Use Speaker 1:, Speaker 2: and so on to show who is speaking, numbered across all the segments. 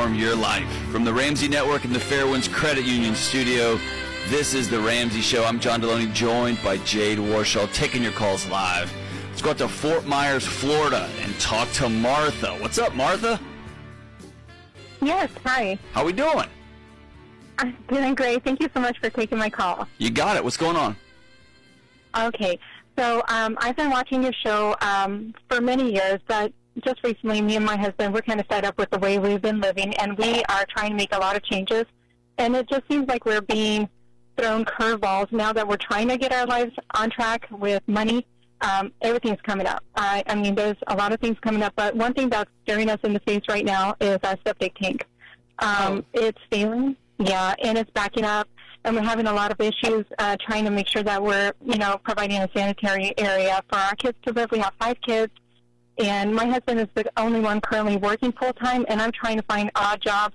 Speaker 1: transform your life. From the Ramsey Network and the Fairwinds Credit Union studio, this is The Ramsey Show. I'm John Deloney, joined by Jade Warshaw, taking your calls live. Let's go out to Fort Myers, Florida, and talk to Martha. What's up, Martha?
Speaker 2: Yes, hi.
Speaker 1: How we doing?
Speaker 2: I'm doing great. Thank you so much for taking my call.
Speaker 1: You got it. What's going on?
Speaker 2: Okay, so I've been watching your show for many years, but just recently, me and my husband, we're kind of fed up with the way we've been living, and we are trying to make a lot of changes. And it just seems like we're being thrown curveballs now that we're trying to get our lives on track with money. Everything's coming up. I mean, there's a lot of things coming up, but one thing that's staring us in the face right now is our septic tank. It's failing, and it's backing up, and we're having a lot of issues trying to make sure that we're, providing a sanitary area for our kids to live. We have 5 kids, and my husband is the only one currently working full-time, and I'm trying to find odd jobs,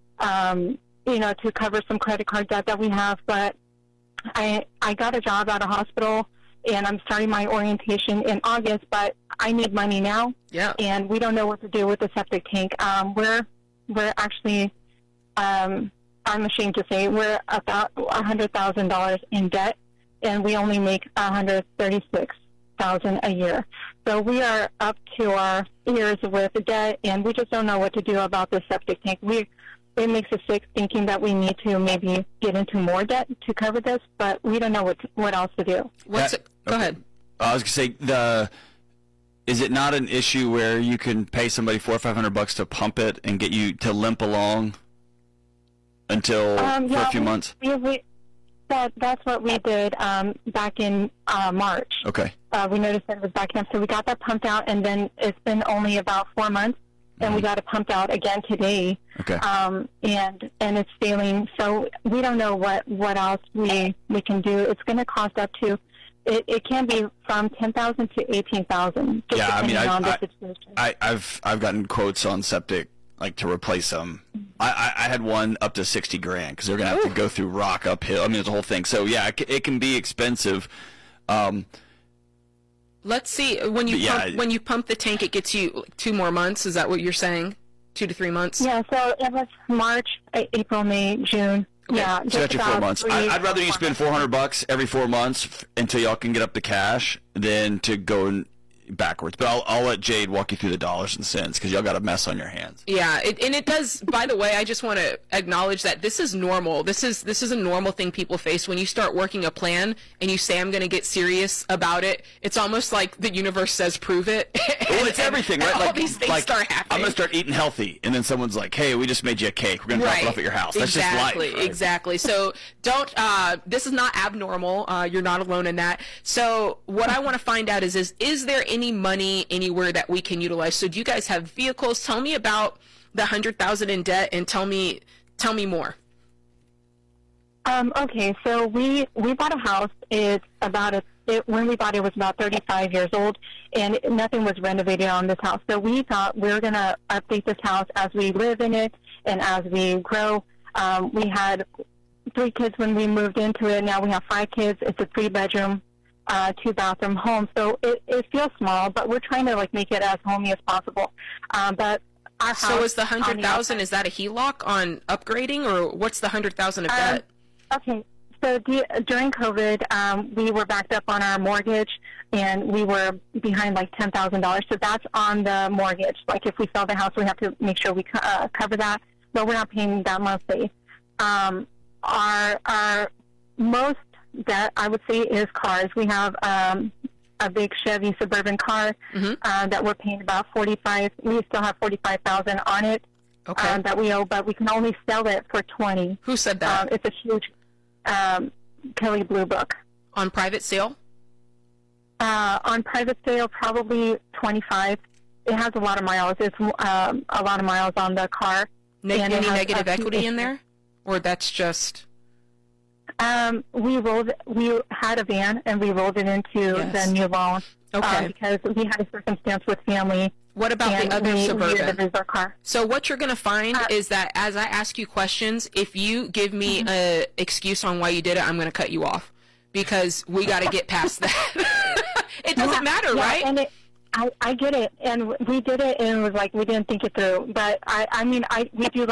Speaker 2: to cover some credit card debt that we have, but I got a job at a hospital, and I'm starting my orientation in August, but I need money now.
Speaker 3: Yeah.
Speaker 2: And we don't know what to do with the septic tank. We're actually, I'm ashamed to say, we're about $100,000 in debt, and we only make $136,000 a year. So we are up to our ears with debt, and we just don't know what to do about the septic tank. It makes us sick thinking that we need to maybe get into more debt to cover this, but we don't know what else to do.
Speaker 3: Go ahead.
Speaker 1: I was going to say, is it not an issue where you can pay somebody $400 or $500 to pump it and get you to limp along until for a few months?
Speaker 2: That's what we did back in March.
Speaker 1: Okay.
Speaker 2: We noticed that it was backing up, so we got that pumped out, and then it's been only about 4 months, and we got it pumped out again today.
Speaker 1: Okay.
Speaker 2: And it's failing, so we don't know what else we can do. It's going to cost up to, it can be from $10,000 to $18,000.
Speaker 1: Yeah, I mean,
Speaker 2: I've
Speaker 1: I've gotten quotes on septic, like to replace them. I had one up to $60,000 because they're gonna have to go through rock uphill. I mean, it's a whole thing. So yeah, it can be expensive.
Speaker 3: Let's see. When you pump the tank, it gets you 2 more months. Is that what you're saying? 2 to 3 months?
Speaker 2: Yeah. So it was March, April, May, June.
Speaker 3: Okay.
Speaker 2: Yeah.
Speaker 1: So that's your 4 months. I'd rather you spend $400 every 4 months until y'all can get up the cash than to go backwards. But I'll let Jade walk you through the dollars and cents because y'all got a mess on your hands.
Speaker 3: Yeah, and it does. By the way, I just want to acknowledge that this is normal. This is a normal thing people face when you start working a plan and you say I'm going to get serious about it. It's almost like the universe says prove it.
Speaker 1: Well, it's everything, right?
Speaker 3: All these things start happening.
Speaker 1: I'm going to start eating healthy, and then someone's like, "Hey, we just made you a cake. We're going to drop it off at your house." That's just life. Right?
Speaker 3: Exactly. So don't. This is not abnormal. You're not alone in that. So what I want to find out is there any money anywhere that we can utilize? So do you guys have vehicles? Tell me about the $100,000 in debt, and tell me more.
Speaker 2: Okay, so we bought a house. It's about when we bought it was about 35 years old, and nothing was renovated on this house. So we thought we were going to update this house as we live in it and as we grow. We had 3 kids when we moved into it. Now we have 5 kids. It's a 3-bedroom, 2-bathroom home. So it feels small, but we're trying to make it as homey as possible. But our house. So
Speaker 3: is the $100,000? Is that a HELOC on upgrading, or what's the $100,000 of debt?
Speaker 2: Okay. So during COVID, we were backed up on our mortgage, and we were behind $10,000. So that's on the mortgage. If we sell the house, we have to make sure we cover that. But we're not paying that monthly. Our most debt, I would say, is cars. We have a big Chevy Suburban car that we're paying about $45,000. We still have $45,000 on it that we owe, but we can only sell it for $20,000.
Speaker 3: Who said that?
Speaker 2: It's a huge Kelley Blue Book.
Speaker 3: On private sale?
Speaker 2: On private sale, probably $25,000. It has a lot of miles. It's a lot of miles on the car.
Speaker 3: Any negative equity in there? Or that's just...
Speaker 2: We had a van, and we rolled it into the new loan.
Speaker 3: Okay.
Speaker 2: Because we had a circumstance with family.
Speaker 3: What about the other Suburban?
Speaker 2: We had to lose our car.
Speaker 3: So what you're going to find is that as I ask you questions, if you give me an excuse on why you did it, I'm going to cut you off. Because we got to get past that. It doesn't matter, right?
Speaker 2: And I get it. And we did it, and it was we didn't think it through. But, we do